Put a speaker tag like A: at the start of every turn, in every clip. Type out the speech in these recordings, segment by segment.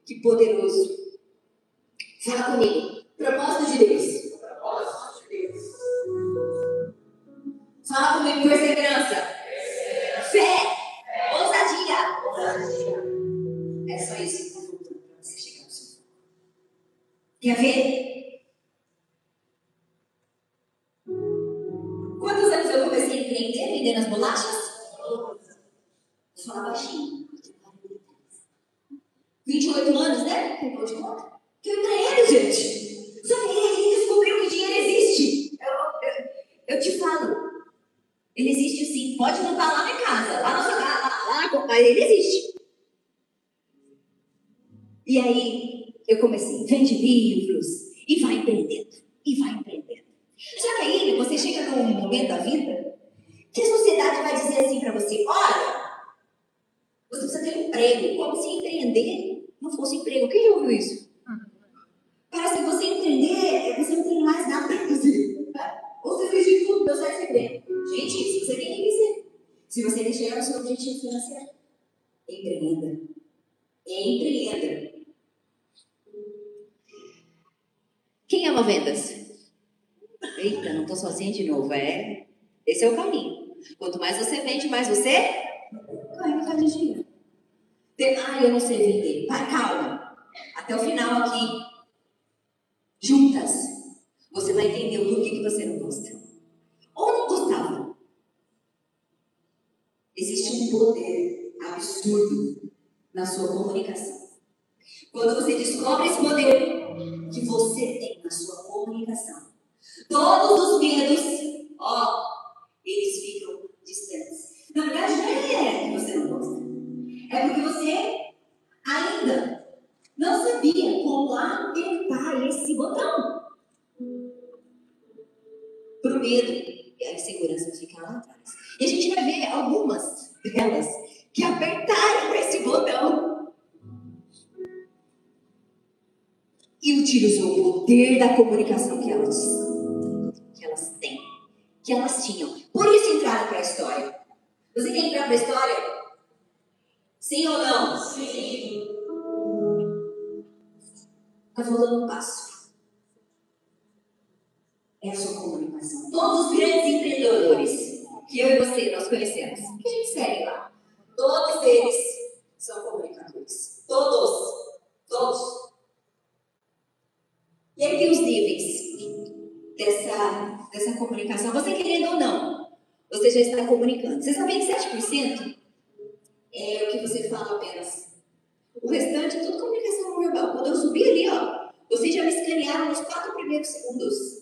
A: Que poderoso. Fala comigo. Propósito de Deus.
B: Propósito de Deus.
A: Fala comigo, perseverança. Fé. Ousadia. É só isso que está faltando para você chegar ao seu foco. Quer ver? Quantos anos eu comecei a empreender vendendo as bolachas? Eu falava baixinho. 28 anos, né? Tem de conta? Que eu empreendo, gente. Só que ele descobriu que dinheiro existe. Eu te falo. Ele existe sim. Pode não estar lá em casa, lá na sua casa, mas ele existe. E aí, eu comecei, vende livros, e vai empreendendo, e vai empreendendo. Só que aí, você chega num momento da vida, que a sociedade vai dizer assim pra você, olha, você precisa ter um emprego, como se empreender não fosse emprego. Quem já ouviu isso? Parece que você empreender, você não tem mais nada pra fazer. Ou você fez de tudo, deu certo emprego. Gente, isso você tem que dizer. Se você quer chegar no seu objetivo financeiro, empreenda. Empreenda. Quem ama vendas? Eita, não estou sozinha de novo. Esse é o caminho. Quanto mais você vende, mais você ganha cada dia. Eu não sei vender. Vai, calma. Até o final aqui, juntas, você vai entender o porquê que você não gosta. Ou não gostava. Existe um poder absurdo na sua comunicação. Quando você descobre esse poder que você tem na sua comunicação, todos os medos, eles ficam distantes. Na verdade, não é que você não gosta. É porque você ainda não sabia como apertar esse botão. Pro medo e a insegurança ficar lá atrás. E a gente vai ver algumas delas que apertaram esse botão e utilizou o poder da comunicação que elas têm, que elas tinham. Por isso entraram para a história. Você quer entrar para a história? Sim ou não?
B: Sim.
A: Está faltando um passo. É a sua comunicação. Todos os grandes empreendedores que eu e você nós conhecemos, que a gente segue lá, todos eles são comunicadores. Todos. E aí tem os níveis dessa comunicação. Você querendo ou não, você já está comunicando. Você sabia que 7% é o que você fala apenas. O restante é tudo comunicação não verbal. Quando eu subi ali, vocês já me escanearam nos 4 primeiros segundos.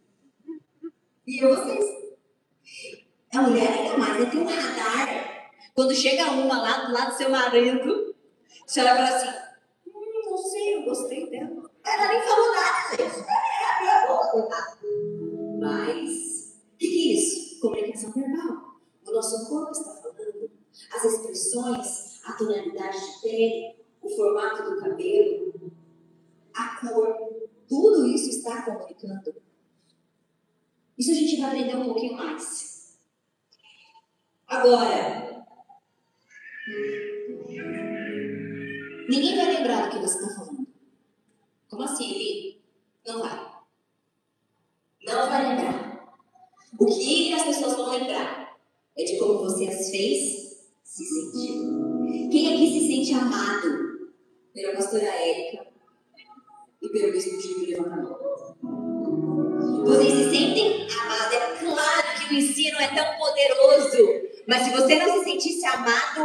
A: E vocês. A mulher ainda mais, ela tem um radar. Quando chega uma lá do lado do seu marido, você olha e fala assim, não sei, eu gostei dela. Ela nem falou nada, gente. Mas, o que é isso? Comunicação verbal. O nosso corpo está falando. As expressões, a tonalidade de pele, o formato do cabelo, a cor, tudo isso está comunicando. Isso a gente vai aprender um pouquinho mais. Agora, ninguém vai lembrar do que você está falando. Como assim, Eli? Não vai. Não vai lembrar. O que as pessoas vão lembrar é de como você as fez se sentir. Quem aqui se sente amado pela pastora Érica e pelo bispo Júlio? Levanta a mão. Vocês se sentem amados? É claro que o ensino é tão poderoso. Mas se você não se sentisse amado,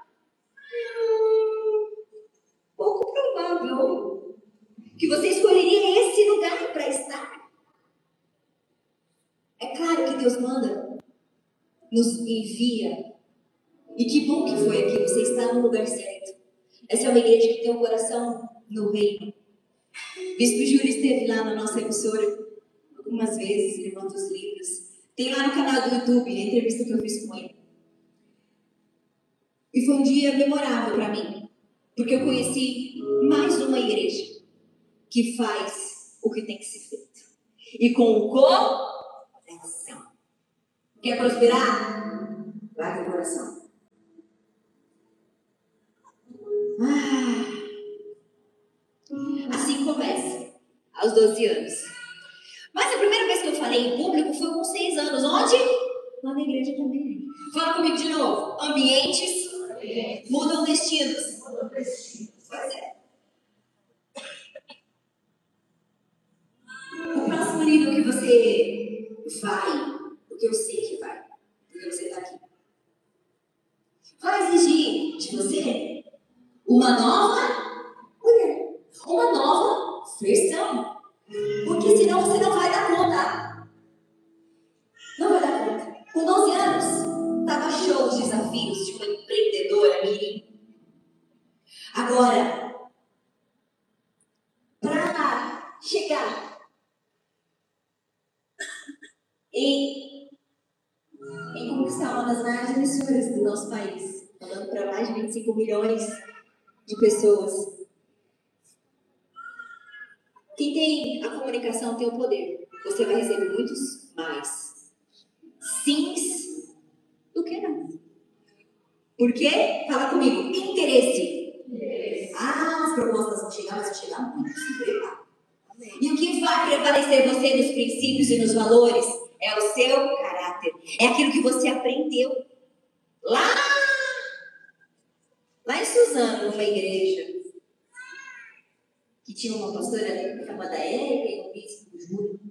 A: pouco provável que você escolheria esse lugar para estar. É claro que Deus manda, nos envia. E que bom que foi aqui, você está no lugar certo. Essa é uma igreja que tem um coração no reino. Bispo Júlio esteve lá na nossa emissora algumas vezes, levando os livros. Tem lá no canal do YouTube a entrevista que eu fiz com ele. E foi um dia memorável para mim, porque eu conheci mais uma igreja que faz o que tem que ser feito. E com o coração. Quer prosperar? Vai com o coração. aos 12 anos. Mas a primeira vez que eu falei em público foi com 6 anos. Onde? Lá na igreja também. Fala comigo de novo. Ambientes mudam destinos. Pois é. O próximo nível que você vai, porque eu sei que vai, porque você está aqui, vai exigir de você uma nova mulher, uma nova versão. Porque senão você não vai dar conta. Não vai dar conta. Com 12 anos, estava show os desafios de uma empreendedora mirim. Agora, para chegar em conquistar uma das maiores emissoras do nosso país, falando para mais de 25 milhões de pessoas. Quem tem a comunicação tem o poder. Você vai receber muitos mais sims do que não. Por quê? Fala comigo. Interesse. As propostas vão chegar, mas vão chegar muito. Se prepara. E o que vai prevalecer você nos princípios e nos valores é o seu caráter. É aquilo que você aprendeu lá em Suzano, numa igreja, que tinha uma pastora chamada Érica e um bispo, Júlio.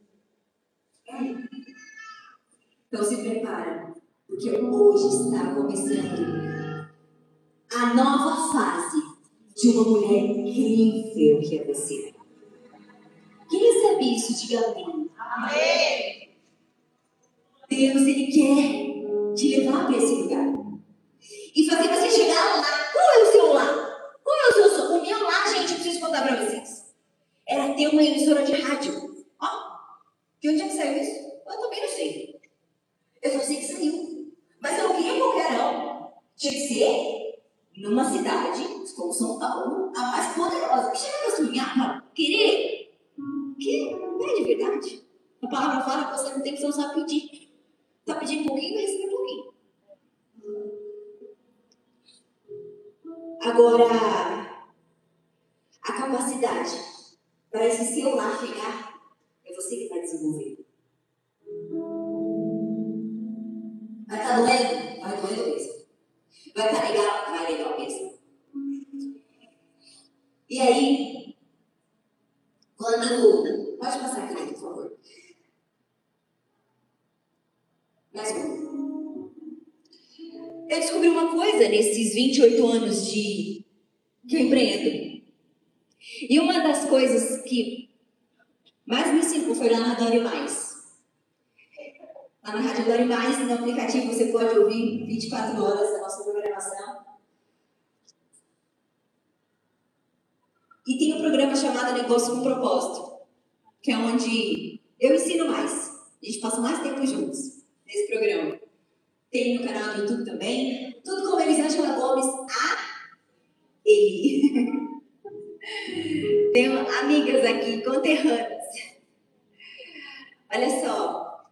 A: Então se prepara, porque hoje está começando a nova fase de uma mulher incrível que é você. Quem recebe isso, diga amém. Amém. Deus, Ele quer te levar para esse lugar e fazer você chegar lá. Qual é o seu lá? Qual é o seu sonho? O meu lá, gente, eu preciso contar para vocês. Era ter uma emissora de rádio. Ó, de onde é que saiu isso? Eu também não sei. Eu só sei que saiu. Mas eu não queria qualquer não. Tinha que ser numa cidade, como São Paulo, a mais poderosa. Que chega a sonhar para querer. Que não é de verdade. A palavra fala que você não tem que você não sabe pedir. Está pedindo um pouquinho, vai receber um pouquinho. Agora, a capacidade para esse seu lar chegar, é você que vai desenvolver. Vai estar doendo? Vai doendo mesmo. Vai estar legal? Vai legal mesmo. E aí, quando... Pode passar aqui, por favor. Mais um. Eu descobri uma coisa nesses 28 anos que eu empreendo. E uma das coisas que mais me ensinou foi lá na Adore Mais. Lá na Rádio Adore Mais, no aplicativo, você pode ouvir 24 horas da nossa programação. E tem um programa chamado Negócio com Propósito, que é onde eu ensino mais. A gente passa mais tempo juntos nesse programa. Tem no canal do YouTube também. Tudo com Elisângela Gomes, ele. Tenho amigas aqui, conterrâneas. Olha só.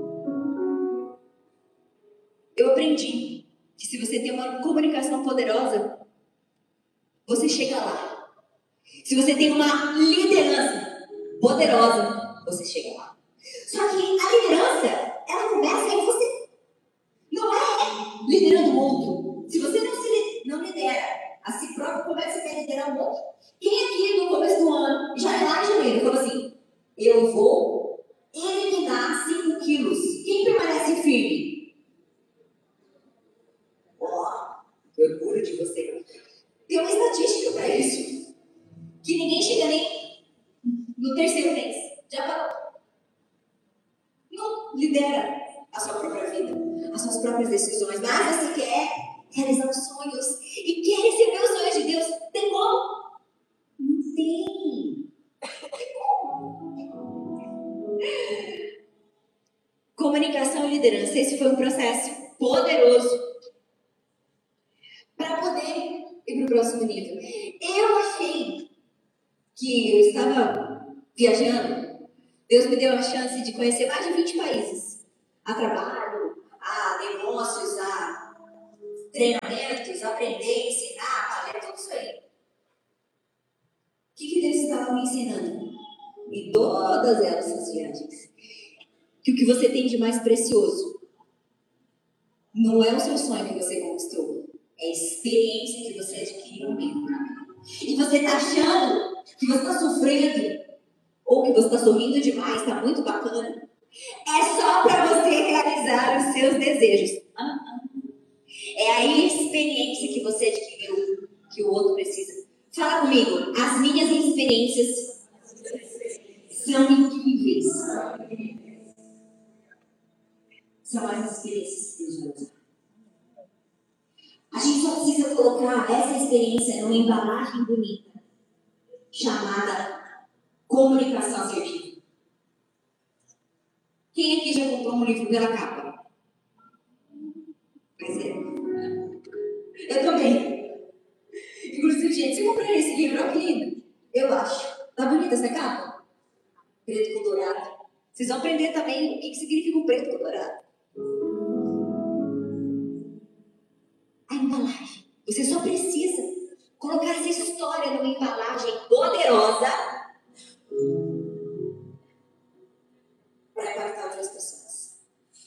A: Eu aprendi que se você tem uma comunicação poderosa, você chega lá. Se você tem uma liderança poderosa, você chega lá. Só que a liderança, ela começa em você. Não é liderando o outro. Se você não lidera a si próprio, como é que você quer liderar o outro? Quem aqui no começo do ano, já é lá em janeiro, falou assim: eu vou eliminar 5 quilos. Quem permanece firme? Que orgulho de você. Tem uma estatística para isso. Que ninguém chega nem no 3º mês. Já parou. Não lidera a sua própria vida, as suas próprias decisões, mas você quer realizar os sonhos e quer receber os sonhos de Deus. Tem como? Não tem. Tem como. Comunicação e liderança. Esse foi um processo poderoso para poder ir para o próximo nível. Eu achei que eu estava viajando. Deus me deu a chance de conhecer mais de 20 países. A trabalho, a negócios, a treinamentos, aprender, ensinar, fazer tudo isso aí. O que Deus estava me ensinando? Me todas elas, essas viagens, que o que você tem de mais precioso não é o seu sonho que você conquistou, é a experiência que você adquiriu mesmo. E você está achando que você está sofrendo, ou que você está sorrindo demais, está muito bacana, é só para você realizar os seus desejos. É a experiência que você adquiriu que o outro precisa. Fala comigo, as minhas experiências são incríveis. São as experiências que Deus vai usar. A gente só precisa colocar essa experiência numa embalagem bonita, chamada comunicação assertiva. Quem aqui já comprou um livro pela capa? Pois é. Eu também. Inclusive, gente, você comprou esse livro, olha que lindo. Eu acho. Tá bonita essa capa? Preto com dourado. Vocês vão aprender também o que significa o preto com dourado. A embalagem. Você só precisa colocar essa história numa embalagem poderosa para impactar outras pessoas.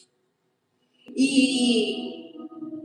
A: E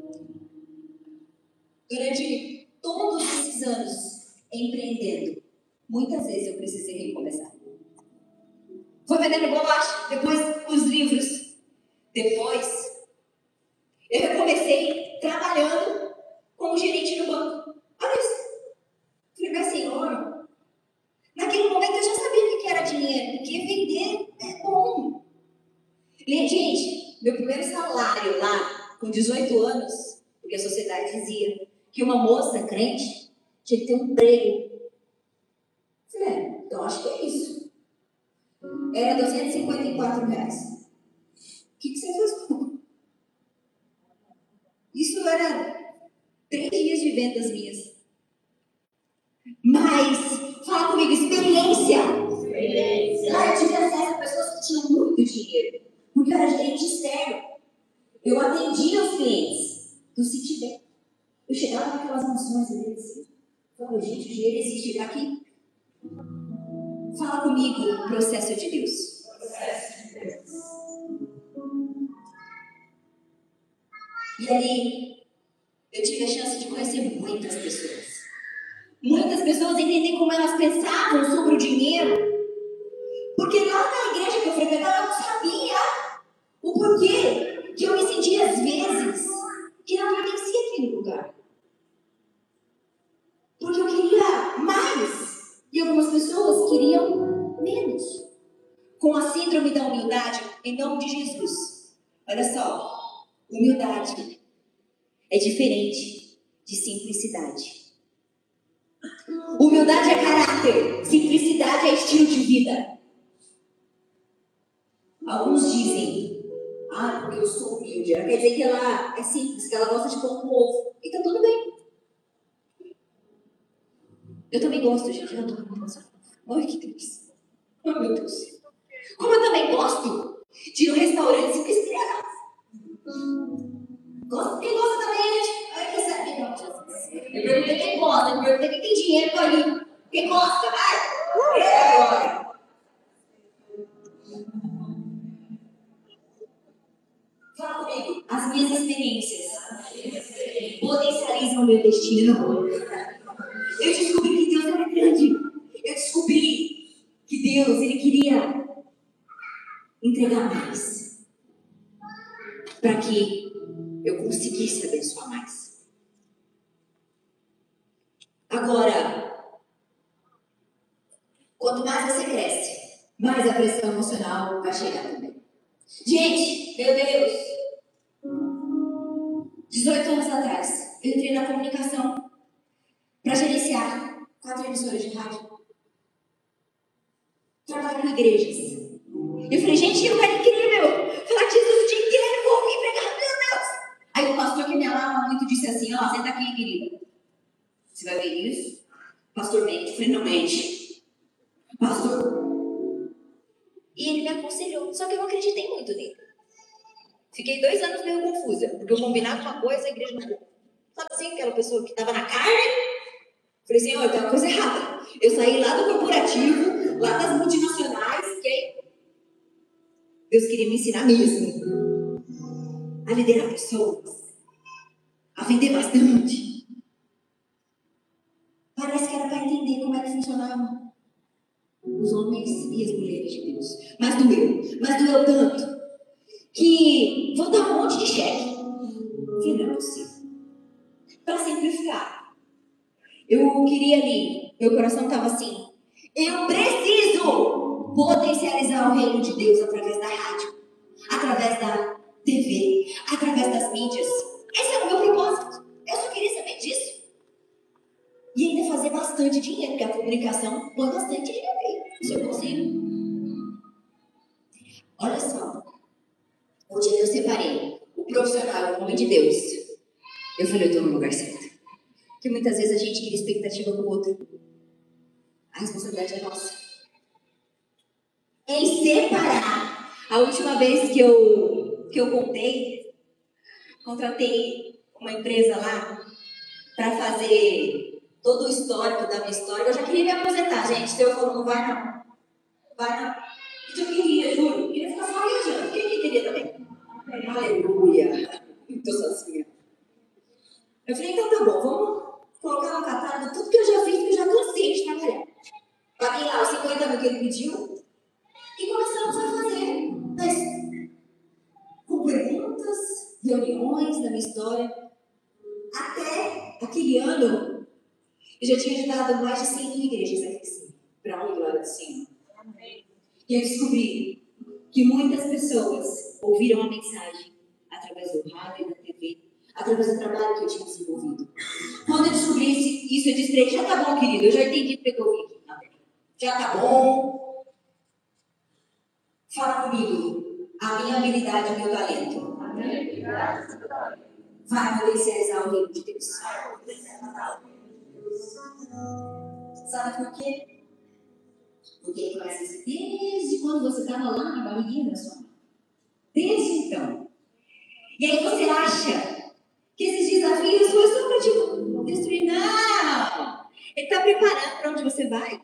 A: durante todos esses anos empreendendo, muitas vezes eu precisei recomeçar. Foi vendendo bolacha, depois os livros, depois eu recomecei trabalhando como gerente no banco. Olha isso. Falei, mas Senhor, naquele momento eu já sabia o que era dinheiro, porque vender é bom. Gente, meu primeiro salário lá, com 18 anos, porque a sociedade dizia que uma moça crente tinha que ter um emprego. Falei, então acho que é isso. Era R$254. O que você fez com? Isso era 3 dias de vendas minhas. Mas, fala comigo, experiência. Lá eu tive acesso a pessoas que tinham muito dinheiro. Porque eu era gerente externo. Eu atendia os clientes do Citibank. Eu chegava naquelas mansões ali assim. Falava, gente, o dinheiro existe, está aqui. Fala comigo, processo de Deus. E ali, eu tive a chance de conhecer muitas pessoas. Muitas pessoas entender como elas pensavam sobre o dinheiro. Porque lá na igreja que eu frequentava, eu não sabia o porquê que eu me sentia às vezes que não pertencia àquele lugar. Porque eu queria mais. E algumas pessoas queriam menos. Com a síndrome da humildade, em nome de Jesus. Olha só, humildade é diferente de simplicidade. Humildade é caráter, simplicidade é estilo de vida. Alguns dizem, porque eu sou humilde, ela quer dizer que ela é simples, que ela gosta de pão com ovo. Então tudo bem. Eu também gosto, gente, eu adoro pão com ovo. Olha que delícia. Oh, meu Deus. Como eu também gosto de ir no restaurante 5 estrelas. Quem gosta também, gente? Olha que sabe quem gosta. Eu perguntei quem gosta, eu perguntei quem tem dinheiro para ir. Quem gosta, vai? Agora. Fala comigo. As minhas experiências potencializam o meu destino. Eu descobri que Deus era grande. Eu descobri que Deus, Ele queria entregar mais. Para que eu conseguisse abençoar mais. Agora, quanto mais você cresce, mais a pressão emocional vai chegar também. Gente, meu Deus, 18 anos atrás, eu entrei na comunicação para gerenciar 4 emissoras de rádio. Trabalho em igrejas. Eu falei, gente, eu quero incrível. Falar de Jesus o dia inteiro, vou ouvir pregar, meu Deus. Aí o pastor que me amava muito disse assim, senta aqui, querida. Você vai ver isso? Pastor mente. Eu falei, não mente. Pastor. E ele me aconselhou, só que eu não acreditei muito nele. Fiquei 2 anos meio confusa, porque eu combinava uma coisa, a igreja não. Sabe assim, aquela pessoa que estava na carne? Falei, Senhor, tem uma coisa errada. Eu saí lá do corporativo, lá das multinacionais, que Deus queria me ensinar mesmo a liderar pessoas, a vender bastante. Parece que era para entender como é que funcionavam os homens e as mulheres de Deus. Mas doeu tanto que vou dar um monte de cheque. Que não é possível. Para simplificar, eu queria ali, meu coração estava assim: eu preciso potencializar o reino de Deus através da rádio, através da TV, através das mídias. Esse era o meu propósito. Eu só queria saber disso. E ainda fazer bastante dinheiro, porque a comunicação põe bastante dinheiro aí. Isso eu consigo. Olha só. O dia que eu separei o profissional e o homem de Deus, eu falei, eu estou no lugar certo. Porque muitas vezes a gente cria expectativa com o outro. A responsabilidade é nossa. Em separar. A última vez que eu contratei uma empresa lá para fazer todo o histórico da minha história. Eu já queria me aposentar, gente. Então eu falei, não vai não. Vai não. Eu queria, juro. Eu queria ficar só viajando. Quem queria também? Aleluia. Estou sozinha. Eu falei, então tá bom, vamos colocar no catálogo tudo que eu já fiz, que eu já cansei de trabalhar. Paguei lá os 50 mil que ele pediu e começamos a fazer. Mas com perguntas, reuniões da minha história. Até aquele ano, eu já tinha ajudado mais de 100 mil igrejas aqui em cima. Para um glória de cima. E eu descobri que muitas pessoas ouviram a mensagem através do rádio e da TV, através do trabalho que eu tinha desenvolvido. Quando eu descobri isso, eu disse para ele, já tá bom, querido, eu já entendi porque eu vim aqui. Já tá bom. Fala comigo. A minha habilidade, o meu talento. Vai potencializar o reino de Deus. Sabe por quê? Porque ele conhece isso desde quando você estava lá na barriguinha da sua mãe. Desde então. E aí você acha que esses desafios foi só para te destruir. Não! Ele está preparando para onde você vai.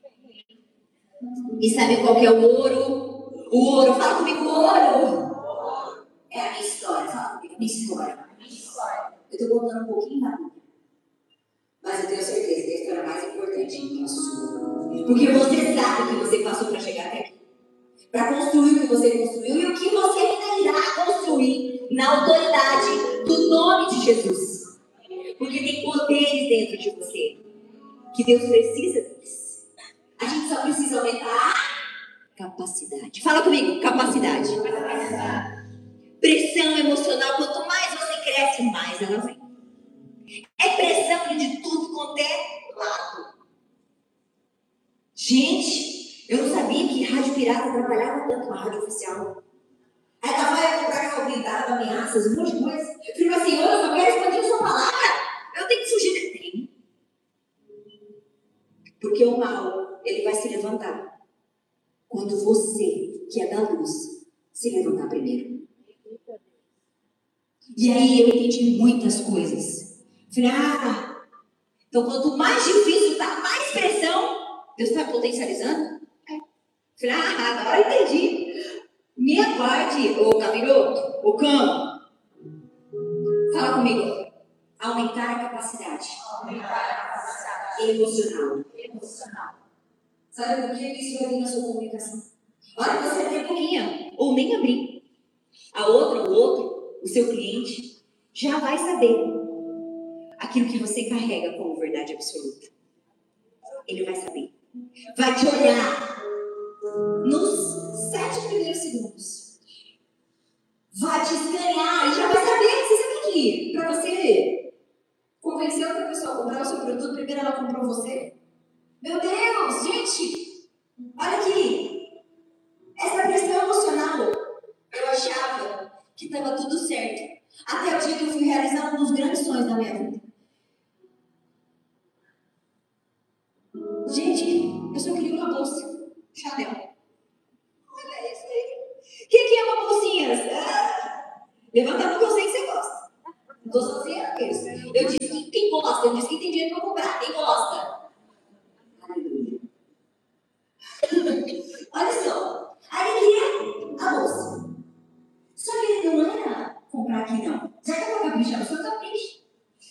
A: E sabe qual que é o ouro? O ouro, fala comigo, o ouro! É a minha história, fala comigo, a minha história. Eu estou contando um pouquinho da minha. Mas eu tenho certeza que a história mais importante é a sua. Porque você sabe o que você passou para chegar até aqui. Para construir o que você construiu e o que você ainda irá construir na autoridade do nome de Jesus. Porque tem poderes dentro de você que Deus precisa deles. A gente só precisa aumentar a capacidade. Fala comigo, capacidade. Pressão emocional, quanto mais você cresce, mais ela vem. É pressão de tudo quanto é lado. Gente, eu não sabia que rádio pirata atrapalhava tanto a rádio oficial. Aí ela vai comprar carro blindado, ameaças, um monte de coisa. Eu falei assim, Senhor, eu só quero expandir a sua palavra. Eu tenho que fugir desse trem. Porque o mal, ele vai se levantar quando você, que é da luz, se levantar primeiro. E aí eu entendi muitas coisas. Falei, então quanto mais difícil está, mais pressão, Deus está potencializando? Falei, agora eu entendi. Me aguarde, ô capiroto, ô cão. Fala comigo. Aumentar a capacidade. Emocional. Sabe por que isso vai vir na sua comunicação? Olha, você abre a boquinha, ou nem abrir. A outra, o outro, o seu cliente, já vai saber aquilo que você carrega como verdade absoluta. Ele vai saber. Vai te olhar nos 7 primeiros segundos. Vai te escanear e já vai saber. Você sabe que para você convencer outra pessoa a comprar o seu produto, primeiro ela comprou você. Meu Deus, gente, olha aqui. Essa pressão emocional, eu achava que estava tudo certo. Até o dia que eu fui realizar um dos grandes sonhos da minha vida. Gente, eu só queria uma bolsa Chanel. Olha isso aí. O que é uma bolsinha? Levanta a mão que eu sei que você gosta. Não estou sozinha com isso. Eu disse que quem gosta, eu disse que tem dinheiro para comprar. Quem gosta? Aleluia. Olha só. Aí ele é a bolsa.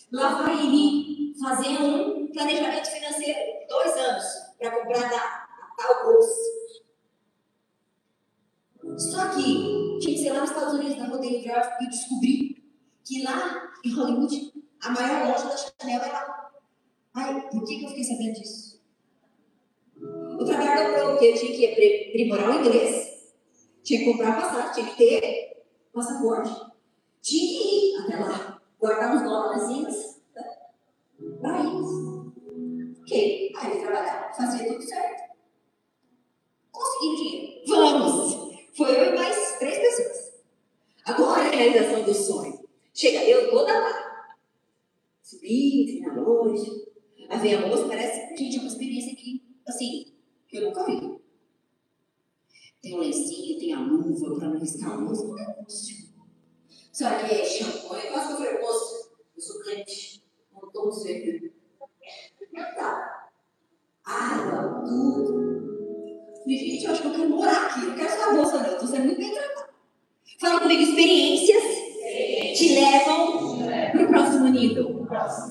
A: Lá vai ele fazer um planejamento financeiro, 2 anos, para comprar a tal bolsa. Só que tinha que ser lá nos Estados Unidos, na Rodeo Drive, e eu descobri que lá em Hollywood, a maior loja da Chanel é lá. Ai, por que eu fiquei sabendo disso? O trabalho dobrou, porque eu tinha que aprimorar o inglês, tinha que comprar passagem, tinha que ter passaporte, tinha que ir até lá, guardar uns dólares para isso. Ok, aí eu trabalhava, fazia tudo certo. Consegui dinheiro. Vamos! Foi eu e mais 3 pessoas. Agora é a realização do sonho. Chega eu toda lá. Subi, fui na loja. Aí vem a moça, parece, gente, é uma experiência aqui, assim, que eu nunca vi. Tem o lencinho, tem a luva para não riscar a luz. Só que é champanhe. Quase que eu falei, moça, eu sou crente. Não estou servindo. Tá. Água, tudo. Falei, gente, eu acho que eu quero morar aqui. Eu não quero só a bolsa, não. Eu estou sendo muito bem tratada. Fala comigo, experiências te levam para o próximo nível.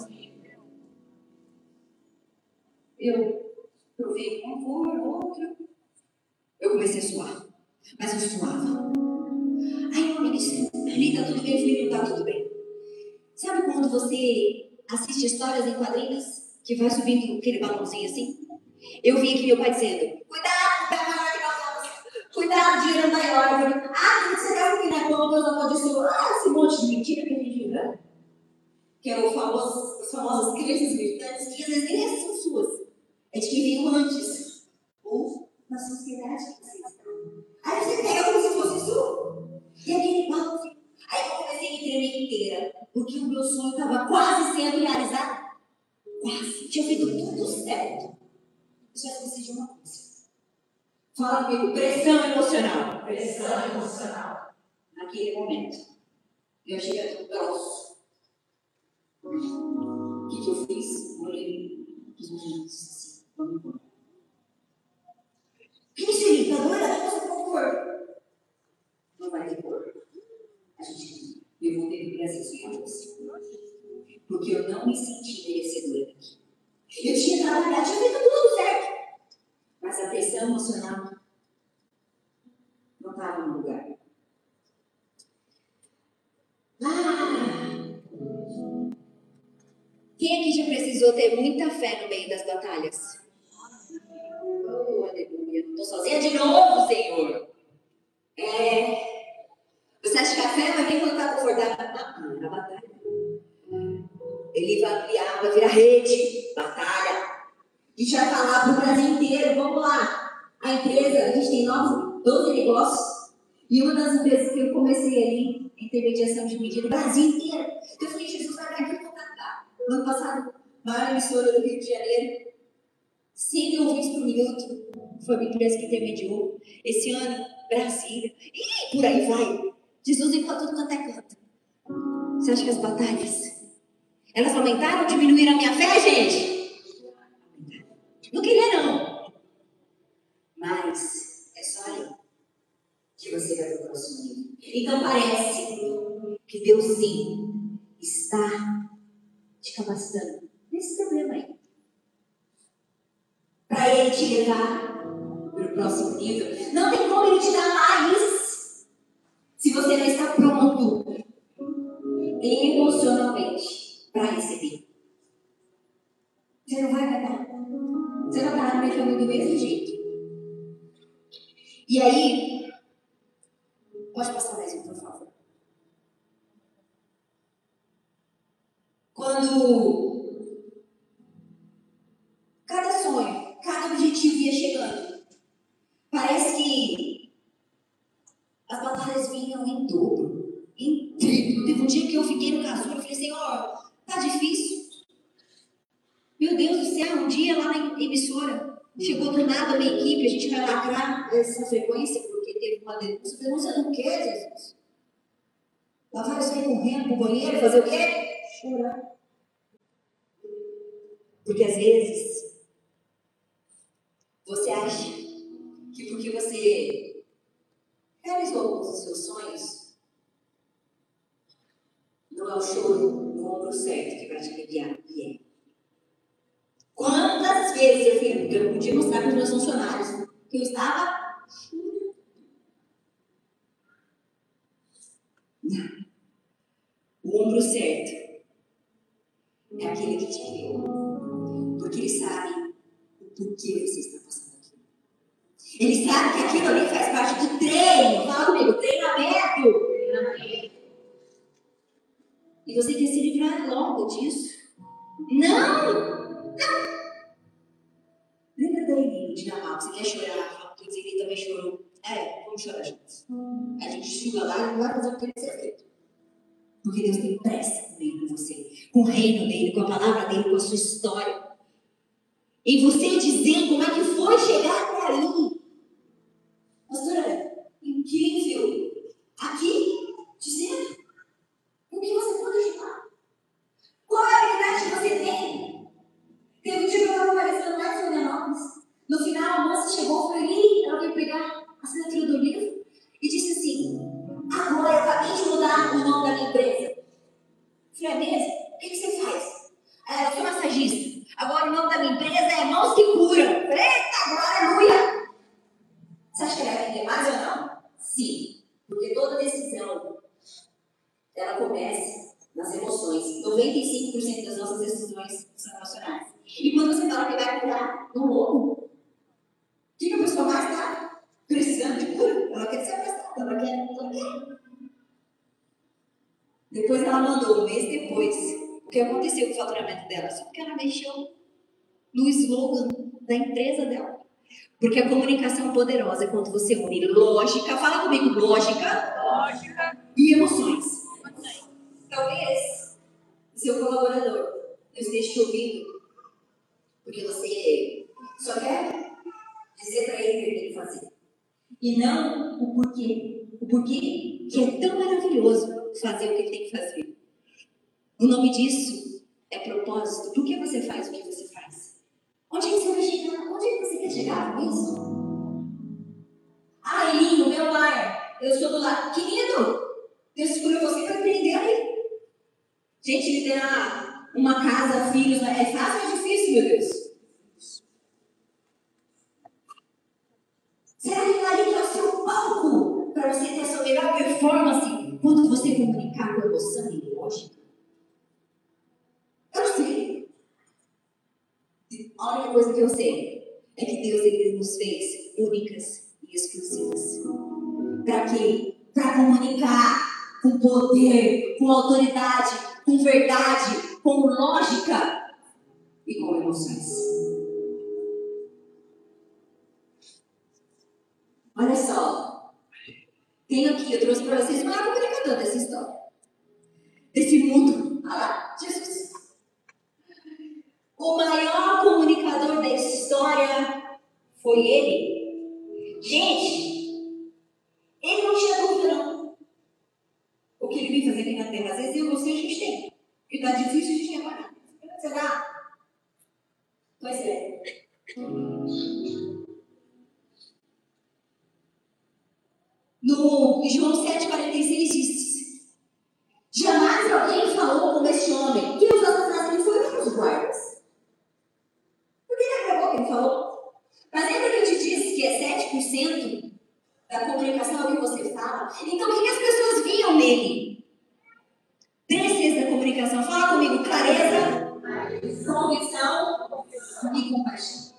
A: Eu provei uma cor, outra. Eu comecei a suar. Mas eu suava. Aí uma amiga disse, Dani, tá tudo bem? Eu falei, não tá tudo bem. Sabe quando você assiste histórias em quadrinhos que vai subindo aquele balãozinho assim? Eu vi aqui meu pai dizendo, cuidado, pé maior que nós vamos. Cuidado, dinheiro maior. Ah, você gasta aqui na conta, Deus amaldiçoou. Ah, esse monte de mentira que a gente viu, né? Que é as famosas crenças militantes, que às vezes nem essas são suas. É de quem veio antes. Ou na sociedade que você está. Aí você pega como se fosse sua. E aquele papo. Aí eu comecei a me tremer inteira. Porque o meu sonho estava quase sendo realizado. Quase. Tinha feito tudo certo. Eu só esqueci de uma coisa. Fala comigo, pressão emocional. Pressão emocional. Naquele momento. Eu cheguei a grosso. O que eu fiz? Olhei para os meninos e disse assim, vamos embora. Que isso, tá doida? Acho que você ficou gordo. Não vai ter gordo. Eu voltei para o Brasil sem a bolsa. Porque eu não me senti merecedora daqui. Eu tinha trabalhado, tinha feito tudo certo. Mas a pressão emocional não estava no lugar. Quem aqui já precisou ter muita fé no meio das batalhas? Oh, aleluia. Não estou sozinha de novo, Senhor. Você acha que a fé vai vir quando está confortável? Não, na batalha. Ele vai ampliar, vai virar rede. Batalha. A gente vai falar para o Brasil inteiro. Vamos lá. A empresa, a gente tem 12 negócios. E uma das empresas que eu comecei ali, intermediação de mídia no Brasil inteiro. Então eu falei, Jesus vai dar aqui contatar. No ano passado, maior emissora do Rio de Janeiro. 100 ouvintes por minuto. Foi uma empresa que intermediou. Esse ano, Brasília. E por aí vai. Jesus vem para tudo quanto é canto. Você acha que as batalhas, elas aumentaram ou diminuíram a minha fé, gente? Não queria, não. Mas é só aí que você vai para o próximo nível. Então parece que Deus sim está te capacitando nesse problema aí. Para Ele te levar para o próximo nível. Não tem como Ele te dar mais se você não está pronto emocionalmente para receber. Você não vai aguentar. Você vai parar no meio do caminho do mesmo jeito. E aí, pode passar mais um, por favor. Quando cada sonho, cada objetivo ia chegando, parece que as batalhas vinham em dobro, em triplo. Teve um dia que eu fiquei no casulo e falei, Senhor, tá difícil. Meu Deus do céu, um dia lá na emissora, chegou do nada uma equipe, a gente vai lacrar essa frequência, porque teve uma denúncia. Denúncia não quer, Jesus. Lá vai você correndo pro banheiro, fazer o quê? Chorar. Porque às vezes, você acha que porque você realizou alguns dos seus sonhos, não é o choro no ombro certo que vai te funcionários que eu estava chorando. Não. O ombro certo é aquele que te criou. Porque ele sabe o porquê você está passando aquilo. Ele sabe que aquilo ali faz parte do treino. Fala comigo, treinamento. E você quer se livrar logo disso? Não! Lembra da Eli de Namal? Você quer chorar? Porque ele também chorou. Vamos chorar juntos. A gente chega lá e não vai fazer o que tem que ser feito. Porque Deus tem pressa com você. Com o reino dele, com a palavra dele, com a sua história. E você dizer como é que foi chegar até ali. Pastora, incrível. Aqui, dizendo o que você pode ajudar. Qual é a habilidade que você tem? Teve um dia que eu estava aparecendo lá em Florianópolis. No final, a moça chegou, foi ali, ela veio pegar a assinatura do livro e disse assim: agora eu acabei de mudar o nome da minha empresa. Falei, é mesmo? O que você faz? Eu sou massagista. Agora o nome da minha empresa é Mãos que Curam. Eita, aleluia! Você acha que ela vai entender mais ou não? Sim. Porque toda decisão, ela começa nas emoções. 95% das nossas decisões são emocionais. E quando você fala que vai curar no lobo, o que a pessoa mais está precisando de cura? Ela quer ser afastada, ela quer. Depois ela mandou, um mês depois, o que aconteceu com o faturamento dela? Só porque ela mexeu no slogan da empresa dela. Porque a comunicação poderosa é quando você une lógica, fala comigo, lógica e emoções. Talvez seu colaborador não esteja te ouvindo porque você só quer dizer para ele o que ele tem que fazer. E não o porquê. O porquê que é tão maravilhoso fazer o que ele tem que fazer. O nome disso é propósito. Por que você faz o que você faz? Onde é que você vai chegar? Onde é que você quer chegar com isso? Eli, meu lar, eu sou do lar. Querido, Deus escolheu você para empreender aí. Gente, liderar uma casa, filhos, é fácil ou é difícil, meu Deus? Será que ali é o seu palco para você ter a sua melhor performance quando você comunicar com emoção e lógica? Eu sei. A única coisa que eu sei é que Deus ele nos fez únicas e exclusivas. Para quê? Para comunicar com poder, com autoridade, com verdade, com lógica e com emoções. Olha só, tenho aqui, eu trouxe para vocês o maior comunicador dessa história, desse mundo. Olha lá, Jesus. O maior comunicador da história foi ele. Gente, ele não tinha dúvida, não. O que ele vem fazer aqui na Terra, às vezes eu e você a gente tem. Porque está difícil, a gente quer parar. Será? Pois é. Em João 7,46 diz: jamais alguém falou como este homem. Que usou essa frase? Ele foi para os guardas. Por que ele acabou que ele falou? Mas lembra que eu te disse que é 7% da comunicação é o que você fala? Então o que as pessoas viam nele? 3 da comunicação. Fala comigo: clareza, convicção e compaixão.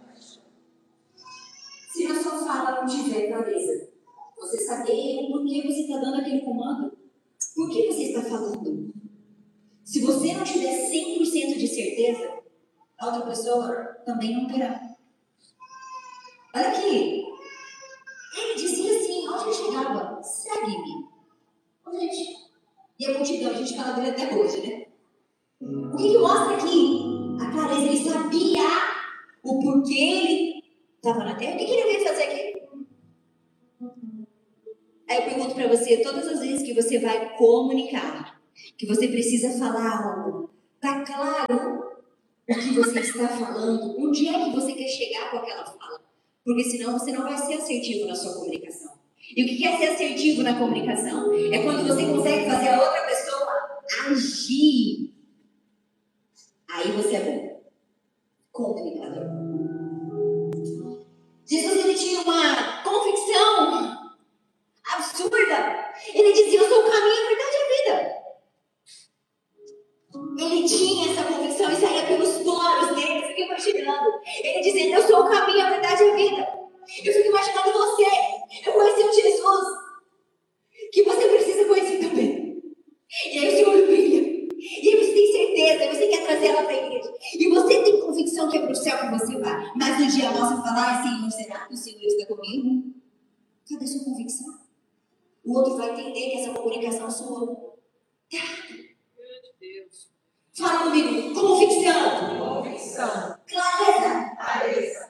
A: Se a sua fala não tiver clareza, você saber por que você está dando aquele comando? Por que você está falando? Se você não tiver 100% de certeza, a outra pessoa também não terá. Olha aqui. Ele dizia assim, onde ele chegava? Segue-me. Gente, e a multidão, a gente fala dele até hoje, né? O que mostra aqui? A clareza, ele sabia o porquê ele estava na terra. O que ele veio fazer aqui? Aí eu pergunto para você, todas as vezes que você vai comunicar, que você precisa falar algo, tá claro o que você está falando? Onde é que você quer chegar com aquela fala? Porque senão você não vai ser assertivo na sua comunicação. E o que é ser assertivo na comunicação? É quando você consegue fazer a outra pessoa agir. Aí você é bom. Comunicador. Jesus, ele tinha uma convicção absurda. Ele dizia, eu sou o caminho, a verdade e a vida. Ele tinha essa convicção e saía pelos poros dele. Eu fico imaginando. Ele dizendo, eu sou o caminho, a verdade e a vida. Eu fico imaginando você. Eu conheci um Jesus que você precisa conhecer também. E aí o seu olho brilha. E aí você tem certeza, e você quer trazer ela para a igreja. E você tem convicção que é para o céu que você vai. Mas no dia mal você fala, Senhor, será que o Senhor está comigo? Cadê a sua convicção? O outro vai entender que essa comunicação sua. Fala comigo, convicção.
B: Convicção.
A: Clareza.
B: Clareza.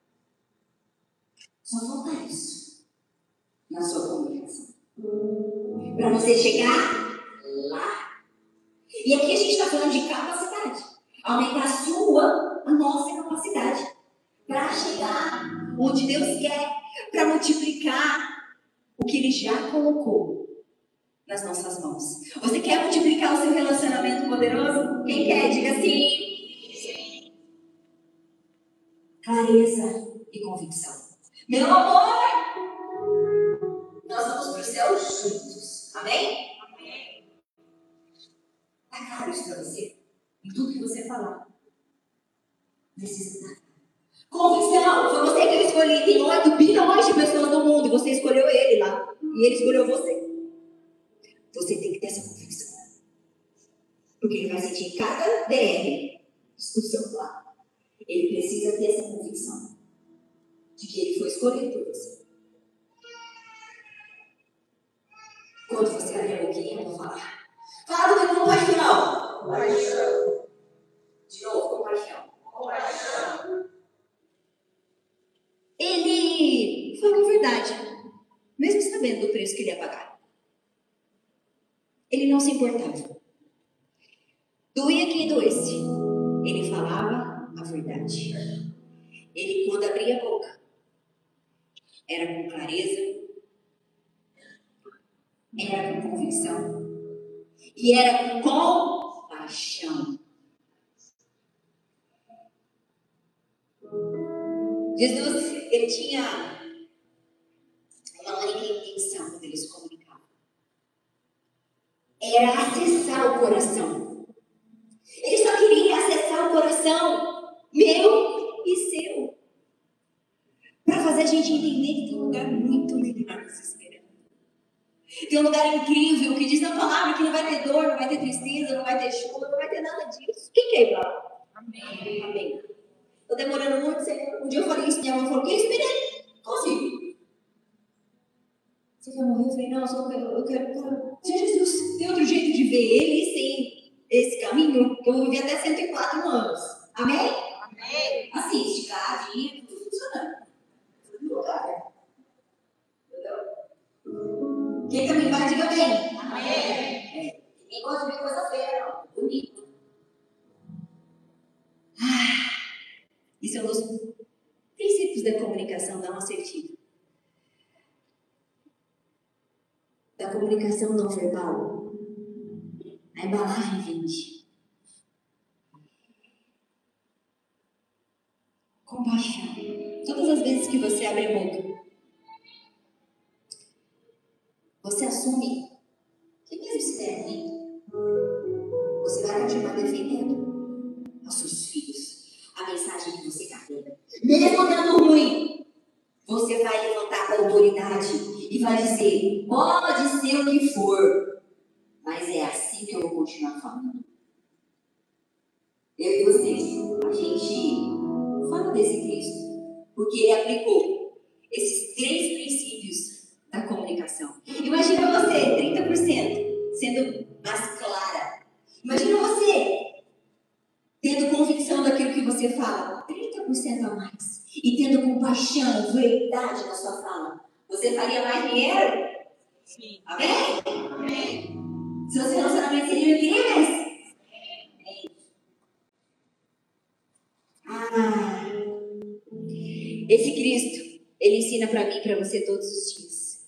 A: Só falta isso na sua comunicação. Para você chegar lá. E aqui a gente está falando de capacidade. Aumentar a nossa capacidade. Para chegar onde Deus quer. Para multiplicar o que Ele já colocou nas nossas mãos. Você quer multiplicar o seu relacionamento poderoso? Quem quer? Diga sim. Clareza e convicção. Meu amor, nós vamos para o céu juntos. Amém? Amém. Está claro isso para você? Em tudo que você falar. Precisa estar. Convicção. Foi você que eu escolhi. Tem 8 bilhões de pessoas no mundo e você escolheu ele lá. E ele escolheu você. Você tem que ter essa convicção. Porque ele vai sentir cada DR do seu lado. Ele precisa ter essa convicção de que ele foi escolhido por você. Quando você abrir a boquinha, eu vou falar. Fala comigo com paixão.
B: Compaixão.
A: De novo, com paixão.
B: Compaixão.
A: Ele falou a verdade, mesmo sabendo do preço que ele ia pagar. Ele não se importava. Doía quem doesse. Ele falava a verdade. Ele, quando abria a boca, era com clareza, era com convicção e era com paixão. Jesus, ele tinha uma única intenção quando ele se comunicava. Era acessar o coração. Ele só queria acessar o coração meu e seu. Para fazer a gente entender que tem um lugar muito melhor nos esperando. Tem um lugar incrível que diz na palavra que não vai ter dor, não vai ter tristeza, não vai ter choro, não vai ter nada disso. Quem quer ir para lá? Amém. Amém. Estou demorando muito, Senhor. Um dia eu falei isso, minha mãe falou, que esperei? Consigo. Você quer morrer? Eu falei, não, eu quero. Senhor Jesus, tem outro jeito de ver ele sem esse caminho? Que eu vou viver até 104 anos. Amém? Amém. Assim, esticadinho, tudo funcionando. Tudo no lugar. Entendeu? Quem também vai, diga bem. Amém. Ninguém gosta de ver coisa feia, não. Bonito. Isso é um dos princípios da comunicação não assertiva. Da comunicação não verbal. A embalagem vende. Compaixão. Todas as vezes que você abre a boca, você assume que mesmo se der ruim, você vai continuar defendendo aos seus filhos a mensagem que você carrega. Mesmo dando ruim, você vai levantar a autoridade e vai dizer, pode ser o que for, mas é assim que eu vou continuar falando. Eu e você, a gente fala desse Cristo, porque ele aplicou esses 3 princípios da comunicação. Imagina você, 30%, sendo mais clara. Imagina você tendo convicção daquilo que você fala, 30% a mais. E tendo compaixão, verdade na sua fala. Você faria mais dinheiro?
B: Sim.
A: Amém? Amém. Seus relacionamentos seriam incríveis? Esse Cristo, ele ensina para mim e para você todos os dias.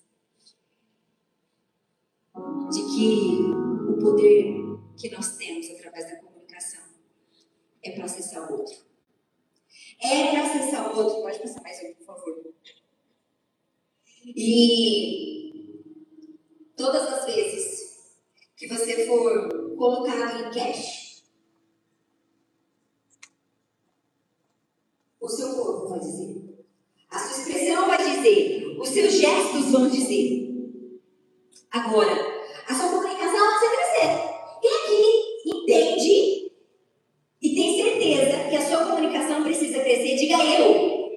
A: De que o poder que nós temos através da comunicação é para acessar o outro. é para acessar o outro. Pode passar mais um, por favor. E todas as vezes que você for colocado em cash, o seu corpo vai dizer, a sua expressão vai dizer, os seus gestos vão dizer. Agora, a sua comunicação precisa crescer. Quem aqui entende e tem certeza que a sua comunicação precisa crescer? Diga eu.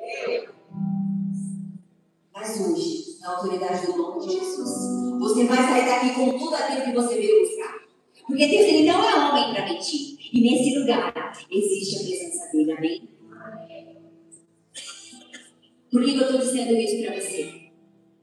A: Mas hoje, na autoridade do nome de Jesus, você vai sair daqui com tudo aquilo que você veio buscar. Porque Deus, ele não é homem para mentir. E nesse lugar existe a presença dele, amém? Por que eu estou dizendo isso para você?